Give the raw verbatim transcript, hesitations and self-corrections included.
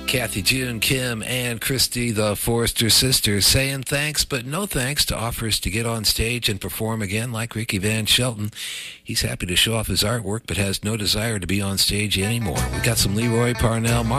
Kathy, June, Kim, and Christy, the Forrester sisters, saying thanks, but no thanks to offers to get on stage and perform again like Ricky Van Shelton. He's happy to show off his artwork, but has no desire to be on stage anymore. We got some Leroy Parnell.